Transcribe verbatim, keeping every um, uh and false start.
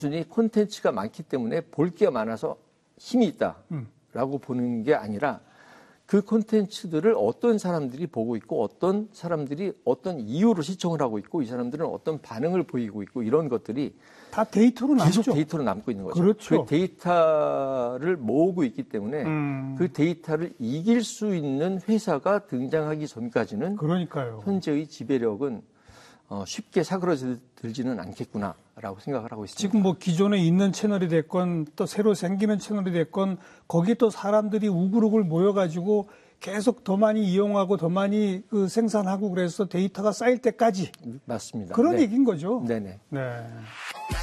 단순히 콘텐츠가 많기 때문에 볼 게 많아서 힘이 있다라고 음. 보는 게 아니라 그 콘텐츠들을 어떤 사람들이 보고 있고 어떤 사람들이 어떤 이유로 시청을 하고 있고 이 사람들은 어떤 반응을 보이고 있고 이런 것들이 다 데이터로 남죠. 계속 데이터로 남고 있는 거죠. 그렇죠. 그 데이터를 모으고 있기 때문에 음. 그 데이터를 이길 수 있는 회사가 등장하기 전까지는 그러니까요. 현재의 지배력은 어, 쉽게 사그러들지는 않겠구나라고 생각을 하고 있습니다. 지금 뭐 기존에 있는 채널이 됐건 또 새로 생기는 채널이 됐건 거기 또 사람들이 우글우글 모여가지고 계속 더 많이 이용하고 더 많이 그 생산하고 그래서 데이터가 쌓일 때까지 맞습니다. 그런 네. 얘기인 거죠. 네네. 네.